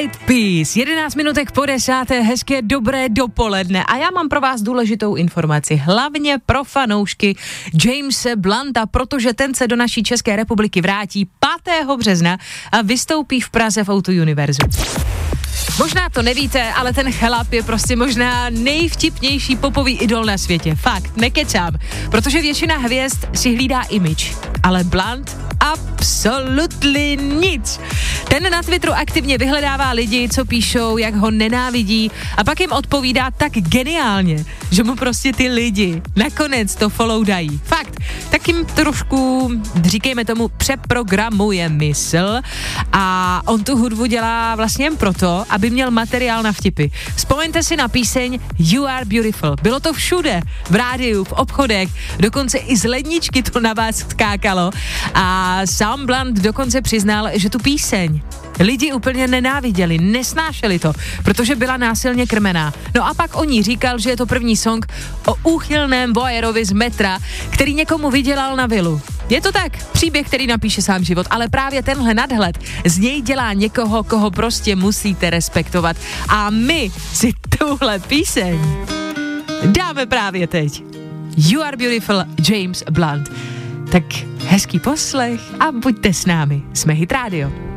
White Peace. 11 minutek po 10. Hezké dobré dopoledne. A já mám pro vás důležitou informaci. Hlavně pro fanoušky Jamese Blunta, protože ten se do naší České republiky vrátí 5. března a vystoupí v Praze v O2 Univerzu. Možná to nevíte, ale ten chlap je prostě možná nejvtipnější popový idol na světě. Fakt, nekecám. Protože většina hvězd si hlídá image, ale Blunt absolutely nic. Ten na Twitteru aktivně vyhledává lidi, co píšou, jak ho nenávidí a pak jim odpovídá tak geniálně, že mu prostě ty lidi nakonec to follow dají. Fakt, tak jim trošku, říkejme tomu, přeprogramuje mysl a on tu hudbu dělá vlastně jen proto, aby měl materiál na vtipy. Vzpomeňte si na píseň You Are Beautiful. Bylo to všude, v rádiu, v obchodech, dokonce i z ledničky to na vás skákalo a sám Blunt dokonce přiznal, že tu píseň lidi úplně nenáviděli, nesnášeli to, protože byla násilně krmená. No a pak o ní říkal, že je to první song o úchylném voyerovi z metra, který někomu vydělal na vilu. Je to tak, příběh, který napíše sám život, ale právě tenhle nadhled z něj dělá někoho, koho prostě musíte respektovat. A my si tuhle píseň dáme právě teď. You Are Beautiful, James Blunt. Tak hezký poslech a buďte s námi. Jsme Hit Radio.